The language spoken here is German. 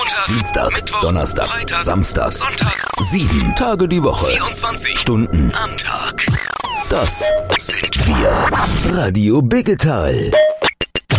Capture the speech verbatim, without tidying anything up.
Montag, Dienstag, Mittwoch, Donnerstag, Freitag, Samstag, Sonntag, sieben Tage die Woche, vierundzwanzig Stunden am Tag. Das Sind wir Radio Biggetal.